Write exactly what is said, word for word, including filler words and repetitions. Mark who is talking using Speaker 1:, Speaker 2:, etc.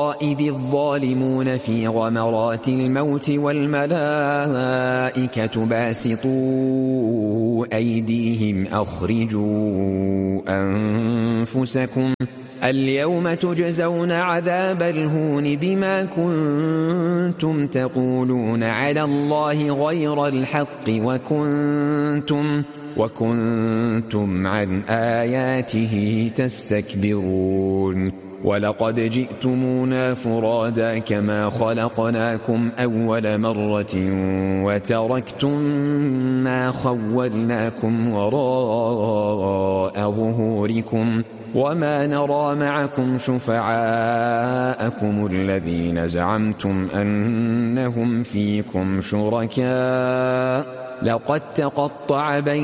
Speaker 1: إذ الظالمون في غمرات الموت والملائكة باسطوا أيديهم أخرجوا أنفسكم اليوم تجزون عذاب الهون بما كنتم تقولون على الله غير الحق وكنتم وكنتم عن آياته تستكبرون ولقد جئتمونا فرادا كما خلقناكم أول مرة وتركتم ما خولناكم وراء ظهوركم وما نرى معكم شفعاءكم الذين زعمتم أنهم فيكم شركاء لقد تقطع بينكم